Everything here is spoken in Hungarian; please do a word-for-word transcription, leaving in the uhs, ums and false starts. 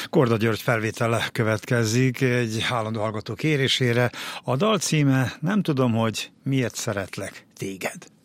Korda György felvétele következik egy állandó hallgató kérésére. A dal címe Nem tudom, hogy miért szeretlek téged.